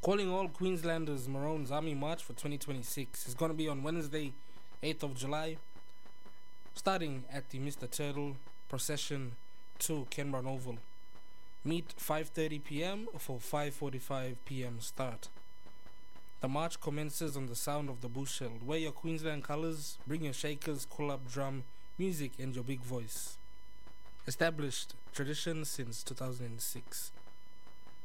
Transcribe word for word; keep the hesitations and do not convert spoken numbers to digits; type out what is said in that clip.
Calling all Queenslanders, Maroons Army March for twenty twenty-six is going to be on Wednesday, eighth of July, starting at the Mister Turtle procession to Canberra Oval. Meet five thirty p.m. for five forty-five p.m. start. The march commences on the sound of the bushel. Wear your Queensland colours, bring your shakers, call up drum, music and your big voice. Established tradition since two thousand six.